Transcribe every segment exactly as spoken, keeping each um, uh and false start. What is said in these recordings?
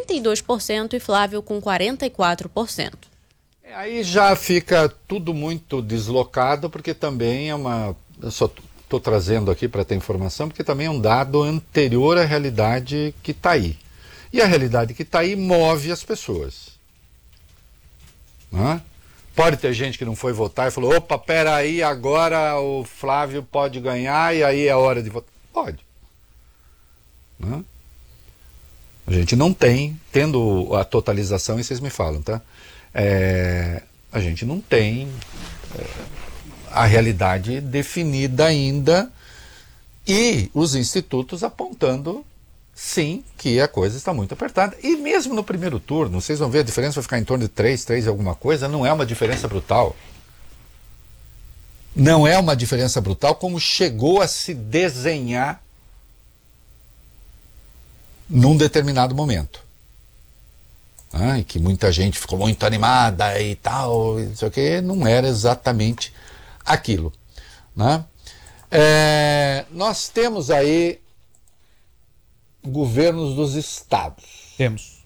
cinquenta e dois por cento e Flávio com quarenta e quatro por cento. Aí já fica tudo muito deslocado, porque também é uma... Eu só estou trazendo aqui para ter informação, porque também é um dado anterior à realidade que está aí. E a realidade que está aí move as pessoas. Não é? Pode ter gente que não foi votar e falou, opa, peraí, agora o Flávio pode ganhar e aí é hora de votar. Pode. Não é? A gente não tem, tendo a totalização, e vocês me falam, tá? É, a gente não tem é, a realidade definida ainda e os institutos apontando, sim, que a coisa está muito apertada. E mesmo no primeiro turno, vocês vão ver, a diferença vai ficar em torno de três, três e alguma coisa, não é uma diferença brutal. Não é uma diferença brutal como chegou a se desenhar num determinado momento. Ah, e que muita gente ficou muito animada e tal, não sei o que, não era exatamente aquilo. Né? É, nós temos aí governos dos estados. Temos.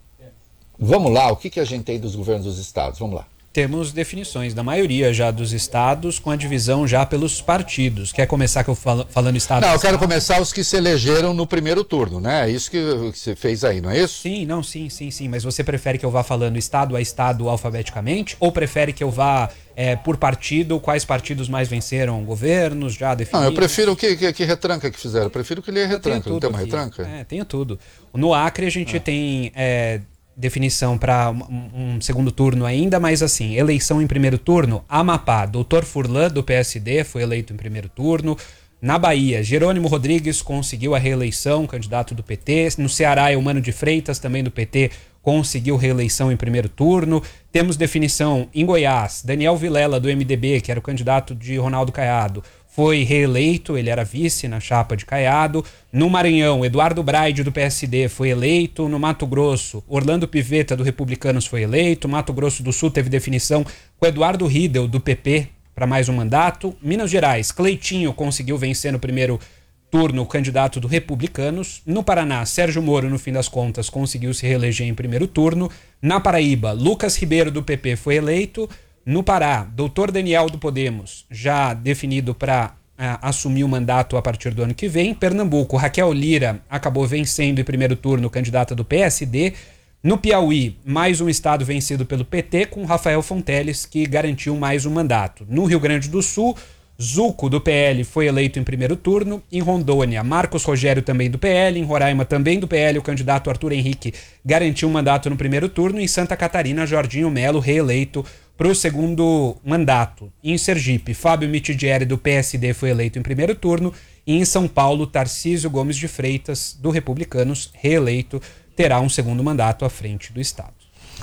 Vamos lá, o que, que a gente tem dos governos dos estados? Vamos lá. Temos definições da maioria já dos estados, com a divisão já pelos partidos. Quer começar que eu falo, falando estado? Não, eu estado? quero começar os que se elegeram no primeiro turno, né? É isso que, que você fez aí, não é isso? Sim, não, sim, sim, sim. Mas você prefere que eu vá falando estado a estado alfabeticamente? Ou prefere que eu vá é, por partido, quais partidos mais venceram governos já definidos? Não, eu prefiro que, que, que retranca que fizeram. Eu prefiro que lê retranca, não tem uma aqui. retranca? É, tenho tudo. No Acre a gente é. tem... É, definição para um, um segundo turno ainda, mas assim, eleição em primeiro turno, Amapá, doutor Furlan do P S D foi eleito em primeiro turno. Na Bahia, Jerônimo Rodrigues conseguiu a reeleição, candidato do P T. No Ceará, Eumano de Freitas, também do P T, conseguiu reeleição em primeiro turno. Temos definição em Goiás, Daniel Vilela do M D B, que era o candidato de Ronaldo Caiado, foi reeleito, ele era vice na chapa de Caiado. No Maranhão, Eduardo Braide, do P S D, foi eleito. No Mato Grosso, Orlando Pivetta, do Republicanos, foi eleito. Mato Grosso do Sul teve definição com Eduardo Riedel, do P P, para mais um mandato. Minas Gerais, Cleitinho conseguiu vencer no primeiro turno o candidato do Republicanos. No Paraná, Sérgio Moro, no fim das contas, conseguiu se reeleger em primeiro turno. Na Paraíba, Lucas Ribeiro, do P P, foi eleito. No Pará, doutor Daniel do Podemos, já definido para uh, assumir o mandato a partir do ano que vem. Pernambuco, Raquel Lira acabou vencendo em primeiro turno, candidata do P S D. No Piauí, mais um estado vencido pelo P T, com Rafael Fonteles, que garantiu mais um mandato. No Rio Grande do Sul, Zuco, do P L, foi eleito em primeiro turno. Em Rondônia, Marcos Rogério, também do P L. Em Roraima, também do P L, o candidato Arthur Henrique garantiu um mandato no primeiro turno. Em Santa Catarina, Jorginho Melo, reeleito para o segundo mandato. Em Sergipe, Fábio Mitidieri, do P S D, foi eleito em primeiro turno. E em São Paulo, Tarcísio Gomes de Freitas, do Republicanos, reeleito, terá um segundo mandato à frente do estado.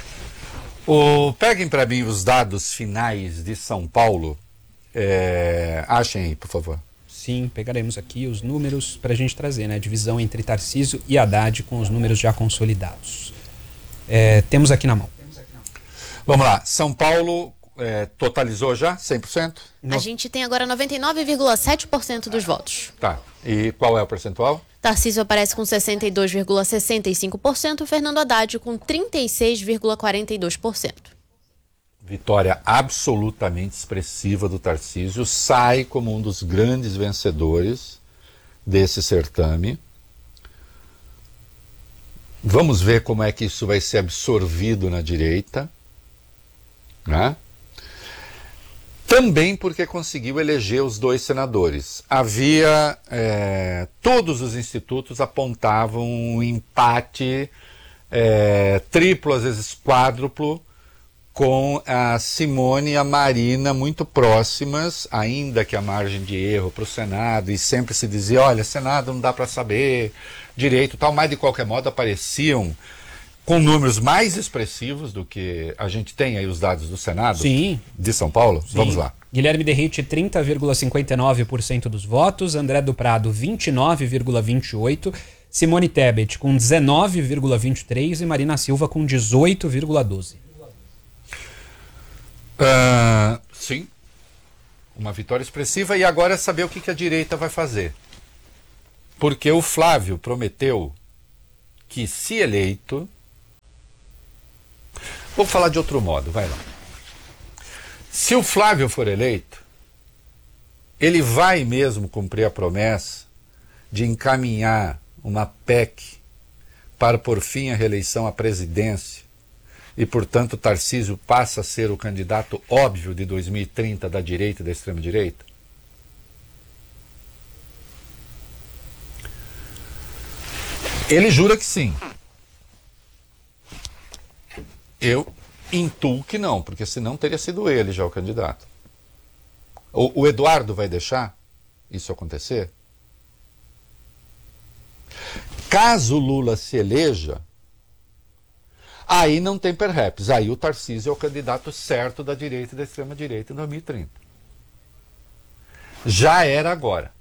O, peguem para mim os dados finais de São Paulo. É, achem aí, por favor. Sim, pegaremos aqui os números para a gente trazer, né? A divisão entre Tarcísio e Haddad com os números já consolidados. É, temos aqui na mão. Vamos lá, São Paulo é, totalizou já cem por cento? A gente tem agora noventa e nove vírgula sete por cento dos votos. Tá, e qual é o percentual? Tarcísio aparece com sessenta e dois vírgula sessenta e cinco por cento, Fernando Haddad com trinta e seis vírgula quarenta e dois por cento. Vitória absolutamente expressiva do Tarcísio, sai como um dos grandes vencedores desse certame. Vamos ver como é que isso vai ser absorvido na direita. Né? Também porque conseguiu eleger os dois senadores. Havia, é, todos os institutos apontavam um empate é, triplo, às vezes quádruplo, com a Simone e a Marina muito próximas, ainda que a margem de erro para o Senado, e sempre se dizia, olha, Senado não dá para saber direito, tal, mas de qualquer modo apareciam com números mais expressivos do que a gente tem aí os dados do Senado. Sim. De São Paulo. Sim. Vamos lá. Guilherme Derrite, trinta vírgula cinquenta e nove por cento dos votos, André do Prado, vinte e nove vírgula vinte e oito por cento, Simone Tebet com dezenove vírgula vinte e três por cento e Marina Silva com dezoito vírgula doze por cento. Uh, sim, uma vitória expressiva, e agora é saber o que, que a direita vai fazer. Porque o Flávio prometeu que, se eleito, Vou falar de outro modo, vai lá. Se o Flávio for eleito, ele vai mesmo cumprir a promessa de encaminhar uma P E C para por fim a reeleição à presidência e, portanto, Tarcísio passa a ser o candidato óbvio de dois mil e trinta da direita e da extrema-direita? Ele jura que sim. Eu intuo que não, porque senão teria sido ele já o candidato. O, o Eduardo vai deixar isso acontecer? Caso Lula se eleja, aí não tem perhaps. Aí o Tarcísio é o candidato certo da direita e da extrema-direita em dois mil e trinta. Já era agora.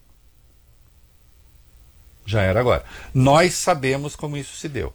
Já era agora. Nós sabemos como isso se deu.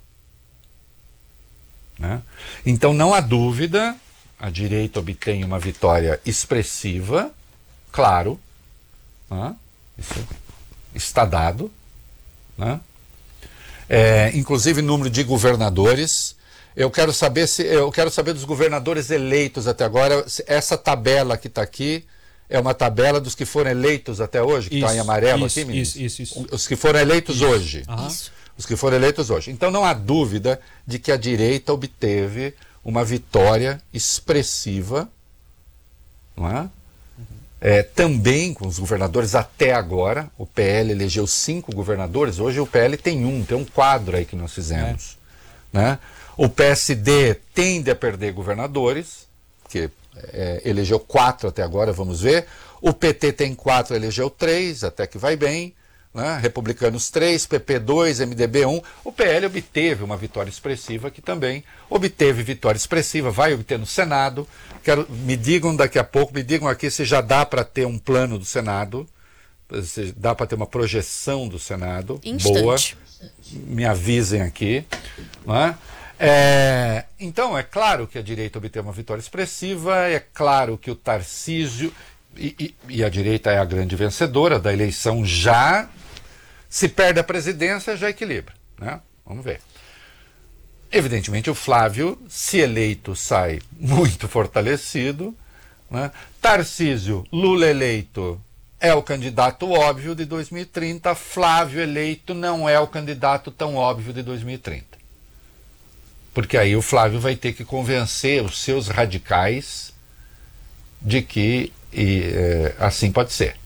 Né? Então não há dúvida, a direita obtém uma vitória expressiva, claro, né? Isso está dado, né? É, inclusive número de governadores. Eu quero saber se eu quero saber dos governadores eleitos até agora. Essa tabela que está aqui é uma tabela dos que foram eleitos até hoje, que está em amarelo isso, aqui, ministro? Isso, isso, isso. Os que foram eleitos isso. hoje. Uhum. Isso. Os que foram eleitos hoje. Então não há dúvida de que a direita obteve uma vitória expressiva, não é? É, também com os governadores até agora. O P L elegeu cinco governadores, hoje o P L tem um, tem um quadro aí que nós fizemos. É. Né? O P S D tende a perder governadores, que é, elegeu quatro até agora, vamos ver. O P T tem quatro, elegeu três, até que vai bem. Né? Republicanos três, P P dois, M D B um. O P L obteve uma vitória expressiva que também obteve vitória expressiva, vai obter no Senado. Quero, me digam daqui a pouco, me digam aqui se já dá para ter um plano do Senado, se dá para ter uma projeção do Senado. Instante. Boa. Me avisem aqui. Né? É, então, é claro que a direita obteve uma vitória expressiva, é claro que o Tarcísio, e, e, e a direita é a grande vencedora da eleição já. Se perde a presidência, já equilibra. Né? Vamos ver. Evidentemente, o Flávio, se eleito, sai muito fortalecido. Né? Tarcísio, Lula eleito, é o candidato óbvio de dois mil e trinta. Flávio eleito não é o candidato tão óbvio de dois mil e trinta. Porque aí o Flávio vai ter que convencer os seus radicais de que e, é, assim pode ser.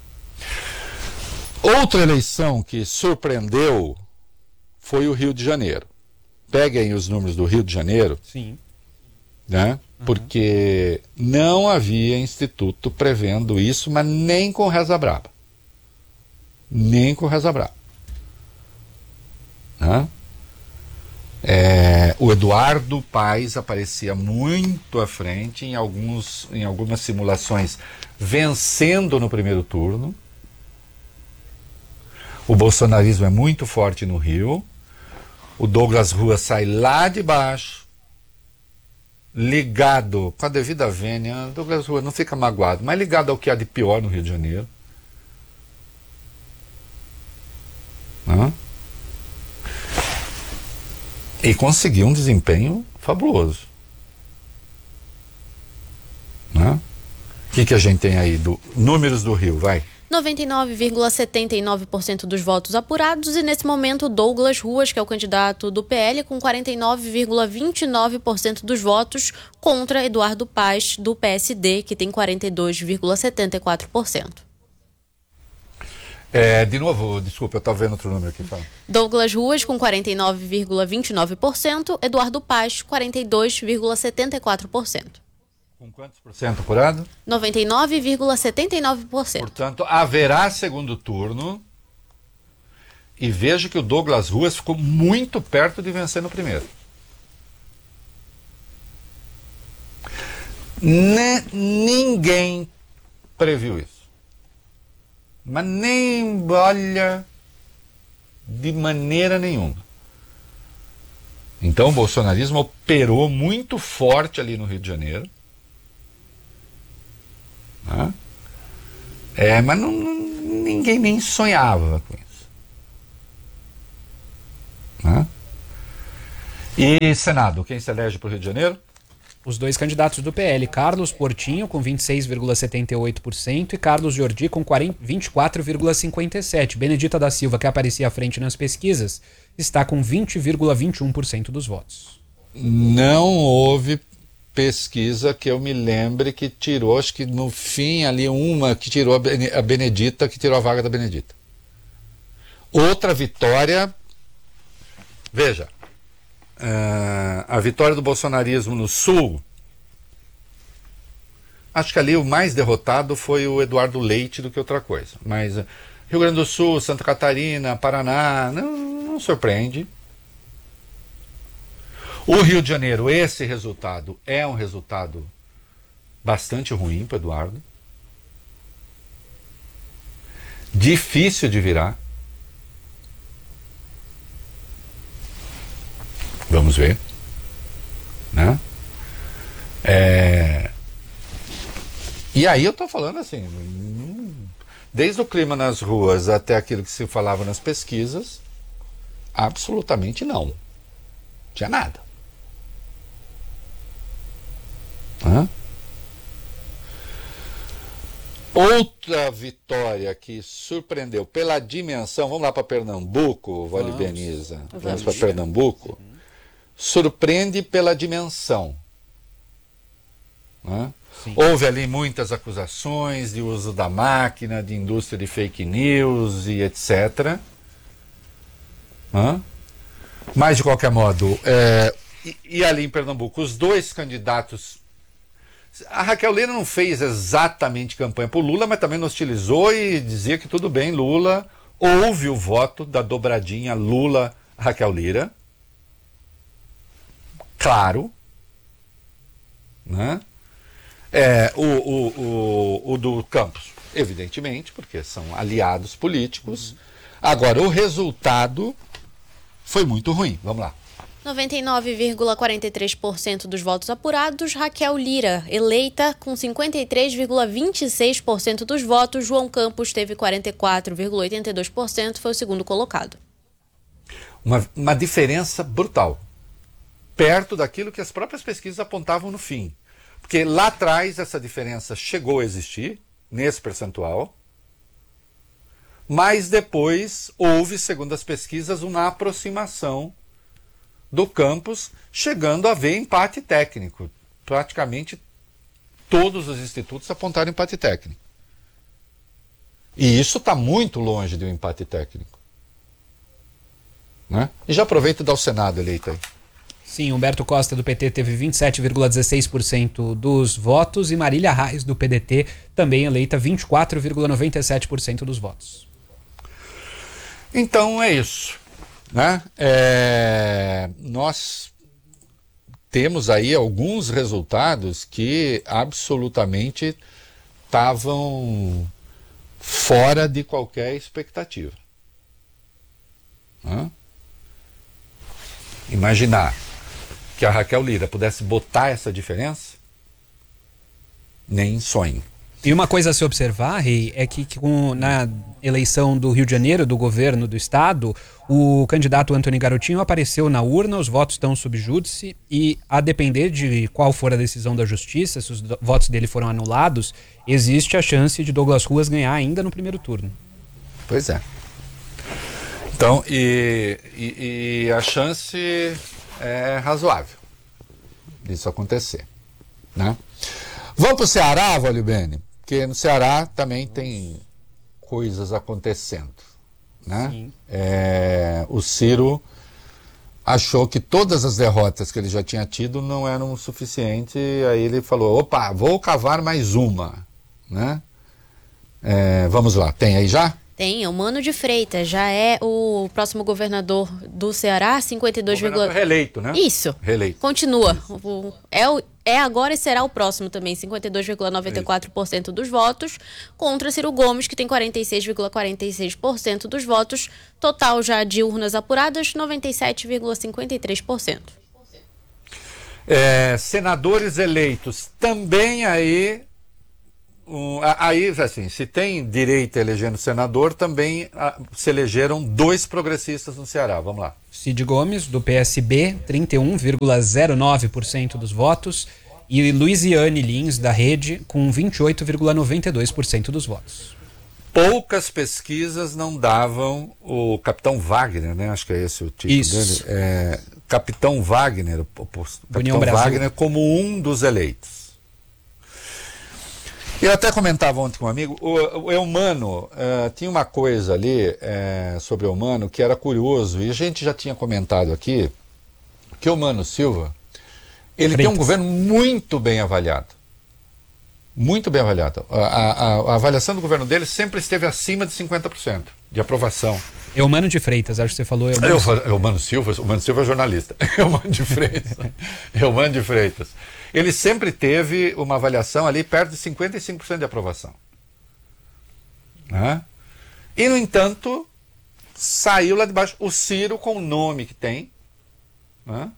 Outra eleição que surpreendeu foi o Rio de Janeiro. Peguem os números do Rio de Janeiro. Sim. Né? Uhum. Porque não havia instituto prevendo isso, mas nem com Reza Braba. Nem com Reza Braba. Né? É, o Eduardo Paes aparecia muito à frente em, alguns, em algumas simulações, vencendo no primeiro turno. O bolsonarismo é muito forte no Rio. O Douglas Rua sai lá de baixo, ligado, com a devida vênia, Douglas Rua não fica magoado, mas ligado ao que há de pior no Rio de Janeiro. Hã? E conseguiu um desempenho fabuloso. Hã? O que, que a gente tem aí? Do, números do Rio, vai. noventa e nove vírgula setenta e nove por cento dos votos apurados e, nesse momento, Douglas Ruas, que é o candidato do P L, com quarenta e nove vírgula vinte e nove por cento dos votos, contra Eduardo Paes, do P S D, que tem quarenta e dois vírgula setenta e quatro por cento. É, de novo, desculpa, eu estava vendo outro número aqui. Fala. Douglas Ruas, com quarenta e nove vírgula vinte e nove por cento, Eduardo Paes, quarenta e dois vírgula setenta e quatro por cento. Com quantos por cento apurado? noventa e nove vírgula setenta e nove por cento. Portanto, haverá segundo turno. E veja que o Douglas Ruas ficou muito perto de vencer no primeiro. Ne- ninguém previu isso. Mas nem, olha, de maneira nenhuma. Então o bolsonarismo operou muito forte ali no Rio de Janeiro. Né? É, mas não, não, ninguém nem sonhava com isso. Né? E Senado, quem se elege para o Rio de Janeiro? Os dois candidatos do P L, Carlos Portinho com vinte e seis vírgula setenta e oito por cento e Carlos Jordi com vinte e quatro vírgula cinquenta e sete por cento. Benedita da Silva, que aparecia à frente nas pesquisas, está com vinte vírgula vinte e um por cento dos votos. Não houve pesquisa que eu me lembre que tirou, acho que no fim ali uma que tirou a Benedita, que tirou a vaga da Benedita. Outra vitória, veja, uh, a vitória do bolsonarismo no Sul, acho que ali o mais derrotado foi o Eduardo Leite do que outra coisa, mas uh, Rio Grande do Sul, Santa Catarina, Paraná, não, não surpreende. O Rio de Janeiro, esse resultado é um resultado bastante ruim para o Eduardo. Difícil de virar. Vamos ver. Né? É... E aí eu estou falando assim, desde o clima nas ruas até aquilo que se falava nas pesquisas, absolutamente não. Não tinha nada. Hã? Outra vitória que surpreendeu pela dimensão, vamos lá para Pernambuco, Vale Beniza, vamos para Pernambuco, surpreende pela dimensão. Hã? Houve ali muitas acusações de uso da máquina, de indústria de fake news e etcétera. Hã? Mas de qualquer modo, é, e, e ali em Pernambuco, os dois candidatos. A Raquel Lira não fez exatamente campanha por Lula, mas também não hostilizou e dizia que tudo bem, Lula. Houve o voto da dobradinha Lula-Raquel Lira. Claro. Né? É, o, o, o, o do Campos, evidentemente, porque são aliados políticos. Agora, o resultado foi muito ruim. Vamos lá. noventa e nove vírgula quarenta e três por cento dos votos apurados, Raquel Lira, eleita com cinquenta e três vírgula vinte e seis por cento dos votos, João Campos teve quarenta e quatro vírgula oitenta e dois por cento, foi o segundo colocado. Uma, uma diferença brutal, perto daquilo que as próprias pesquisas apontavam no fim. Porque lá atrás essa diferença chegou a existir, nesse percentual, mas depois houve, segundo as pesquisas, uma aproximação do Campos, chegando a haver empate técnico. Praticamente todos os institutos apontaram empate técnico. E isso está muito longe de um empate técnico. Né? E já aproveito e dá o Senado eleito aí. Sim, Humberto Costa do P T teve vinte e sete vírgula dezesseis por cento dos votos e Marília Reis do P D T também eleita vinte e quatro vírgula noventa e sete por cento dos votos. Então é isso. Né? É, nós temos aí alguns resultados que absolutamente estavam fora de qualquer expectativa. Né? Imaginar que a Raquel Lira pudesse botar essa diferença, nem em sonho. E uma coisa a se observar, Rei, é que, que com, na eleição do Rio de Janeiro, do governo do estado, o candidato Antony Garotinho apareceu na urna, os votos estão sob júdice e, a depender de qual for a decisão da justiça, se os votos dele foram anulados, existe a chance de Douglas Ruas ganhar ainda no primeiro turno. Pois é. Então, e, e, e a chance é razoável disso acontecer. Né? Vamos para o Ceará, Vale Bene? Porque no Ceará também tem coisas acontecendo. Né? Sim. É, o Ciro achou que todas as derrotas que ele já tinha tido não eram o suficiente, aí ele falou, opa, vou cavar mais uma. Né? É, vamos lá, tem aí já? Tem, é o Mano de Freitas, já é o próximo governador do Ceará, cinquenta e dois vírgula... Governador reeleito, né? Isso. Reeleito. Continua. O, é, o, é agora e será o próximo também, cinquenta e dois vírgula noventa e quatro por cento dos votos, contra Ciro Gomes, que tem quarenta e seis vírgula quarenta e seis por cento dos votos, total já de urnas apuradas, noventa e sete vírgula cinquenta e três por cento. É, senadores eleitos, também aí... Um, aí, assim, se tem direita elegendo senador, também a, se elegeram dois progressistas no Ceará. Vamos lá. Cid Gomes, do P S B, trinta e um vírgula zero nove por cento dos votos. E Luiziane Lins, da Rede, com vinte e oito vírgula noventa e dois por cento dos votos. Poucas pesquisas não davam o Capitão Wagner, né? Acho que é esse o título Isso. dele. É, Capitão Wagner, o, o, Capitão União Brasil. Wagner como um dos eleitos. Eu até comentava ontem com um amigo, o, o Eumano, uh, tinha uma coisa ali uh, sobre o Eumano que era curioso, e a gente já tinha comentado aqui, que o Eumano Silva, ele Freitas. tem um governo muito bem avaliado. Muito bem avaliado. A, a, a avaliação do governo dele sempre esteve acima de cinquenta por cento de aprovação. Eumano de Freitas, acho que você falou. Eumano, Eu, Eumano Silva, Eumano Silva é jornalista. Eumano de Freitas. Eumano de Freitas. Ele sempre teve uma avaliação ali perto de cinquenta e cinco por cento de aprovação. Né? E, no entanto, saiu lá de baixo. O Ciro, com o nome que tem, né?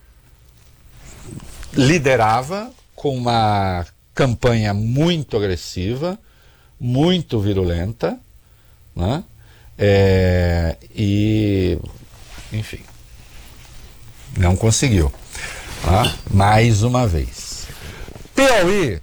liderava com uma campanha muito agressiva, muito virulenta, né? É, e, enfim, não conseguiu. Tá? Mais uma vez. Piauí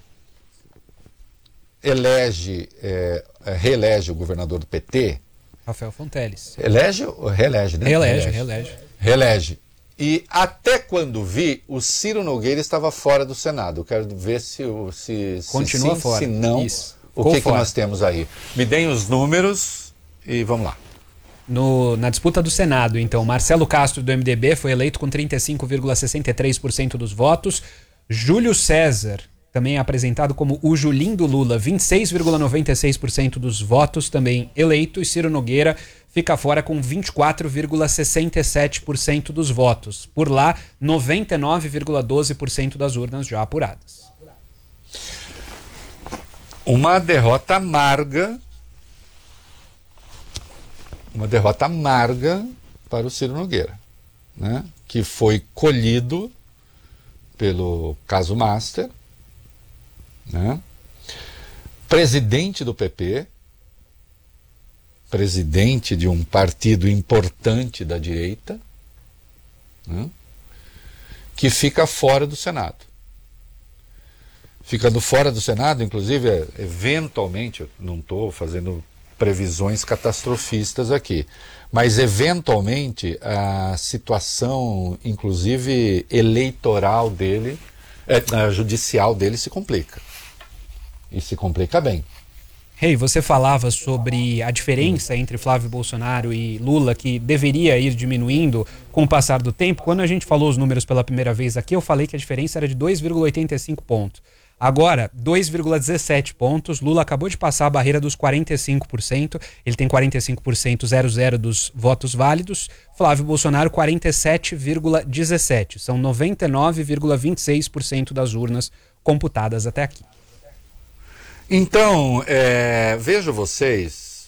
elege, é, reelege o governador do P T. Rafael Fonteles. Elege ou reelege, né? Reelege, reelege. Reelege. E até quando vi, o Ciro Nogueira estava fora do Senado. Eu quero ver se, se, Continua se sim, fora. se não, Isso. o que, que nós temos aí. Me deem os números e vamos lá. No, na disputa do Senado, então, Marcelo Castro, do M D B, foi eleito com trinta e cinco vírgula sessenta e três por cento dos votos. Júlio César, também apresentado como o Julinho do Lula, vinte e seis vírgula noventa e seis por cento dos votos, também eleito. E Ciro Nogueira fica fora com vinte e quatro vírgula sessenta e sete por cento dos votos. Por lá, noventa e nove vírgula doze por cento das urnas já apuradas. Uma derrota amarga. Uma derrota amarga para o Ciro Nogueira, né? Que foi colhido pelo caso Master, né? Presidente do P P, presidente de um partido importante da direita, né? Que fica fora do Senado. Ficando fora do Senado, inclusive, eventualmente, eu não estou fazendo previsões catastrofistas aqui, mas eventualmente a situação, inclusive eleitoral dele, é, a judicial dele se complica. E se complica bem. Rei, hey, você falava sobre a diferença entre Flávio Bolsonaro e Lula, que deveria ir diminuindo com o passar do tempo. Quando a gente falou os números pela primeira vez aqui, eu falei que a diferença era de dois vírgula oitenta e cinco pontos. Agora, dois vírgula dezessete pontos. Lula acabou de passar a barreira dos quarenta e cinco por cento. Ele tem quarenta e cinco por cento, zero vírgula zero dos votos válidos. Flávio Bolsonaro, quarenta e sete vírgula dezessete. São noventa e nove vírgula vinte e seis por cento das urnas computadas até aqui. Então, é, vejo vocês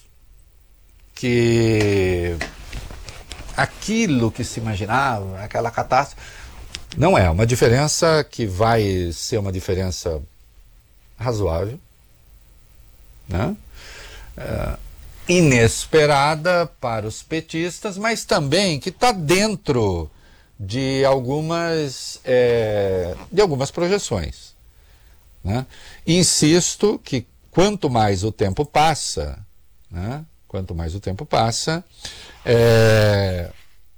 que aquilo que se imaginava, aquela catástrofe, não é uma diferença que vai ser uma diferença razoável, né? É, inesperada para os petistas, mas também que está dentro de algumas, é, de algumas projeções. Né? Insisto que quanto mais o tempo passa, né? quanto mais o tempo passa, é,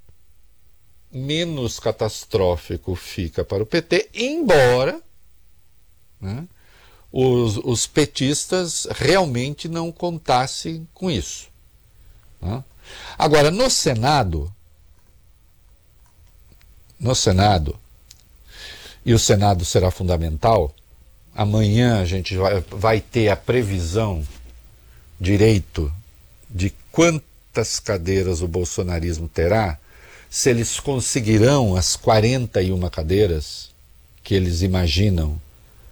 menos catastrófico fica para o P T, embora, né, os, os petistas realmente não contassem com isso. Né? Agora, no Senado, no Senado, e o Senado será fundamental, amanhã a gente vai, vai ter a previsão direito de quantas cadeiras o bolsonarismo terá, se eles conseguirão as quarenta e uma cadeiras que eles imaginam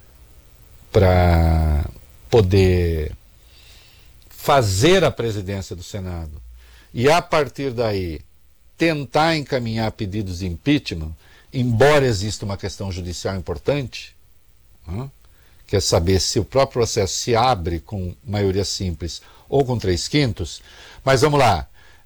para poder fazer a presidência do Senado e, a partir daí, tentar encaminhar pedidos de impeachment, embora exista uma questão judicial importante, né? Quer saber se o próprio processo se abre com maioria simples ou com três quintos. Mas vamos lá,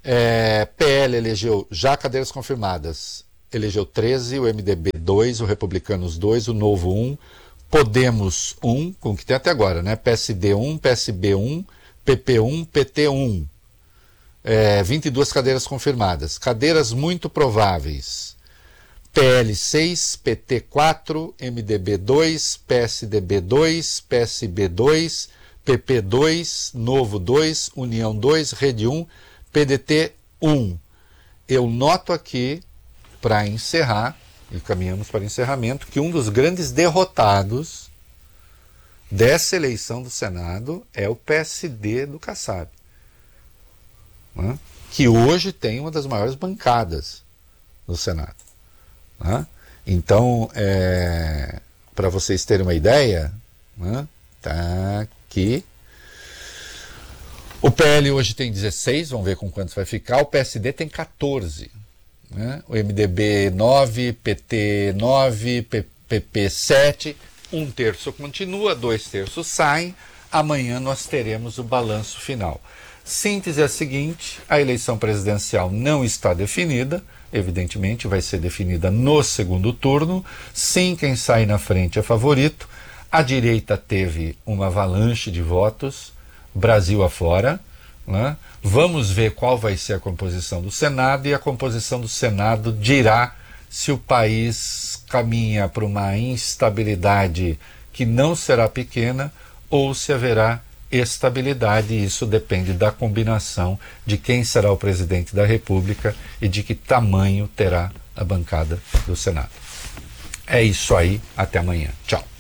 É, P L elegeu já cadeiras confirmadas, elegeu treze, o M D B dois, o Republicanos dois, o Novo um, Podemos um, com o que tem até agora, né? P S D um, P S B um, P P um, P T um. É, vinte e duas cadeiras confirmadas. Cadeiras muito prováveis: P L seis, P T quatro, M D B dois, P S D B dois, P S B dois, P P dois, Novo dois, União dois, Rede um, P D T um. Eu noto aqui, para encerrar, e caminhamos para encerramento, que um dos grandes derrotados dessa eleição do Senado é o P S D do Kassab, né? Que hoje tem uma das maiores bancadas no Senado, né? Então, é, para vocês terem uma ideia, né, tá aqui. O P L hoje tem dezesseis, vamos ver com quantos vai ficar. O P S D tem quatorze. Né? O M D B nove, P T nove, P P sete, um terço continua, dois terços saem. Amanhã nós teremos o balanço final. Síntese é a seguinte: a eleição presidencial não está definida, evidentemente vai ser definida no segundo turno. Sim, quem sai na frente é favorito. A direita teve uma avalanche de votos, Brasil afora, né? Vamos ver qual vai ser a composição do Senado, e a composição do Senado dirá se o país caminha para uma instabilidade que não será pequena ou se haverá estabilidade. E isso depende da combinação de quem será o presidente da República e de que tamanho terá a bancada do Senado. É isso aí, até amanhã. Tchau.